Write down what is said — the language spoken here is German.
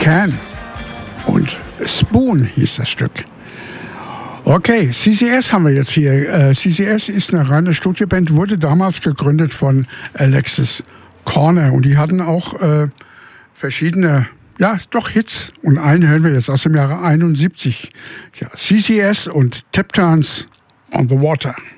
Can und Spoon hieß das Stück. Okay, CCS haben wir jetzt hier. CCS ist eine reine Studioband, wurde damals gegründet von Alexis Corner und die hatten auch verschiedene, ja, doch Hits und einen hören wir jetzt aus dem Jahre 71. Ja, CCS und Tap Dance on the Water.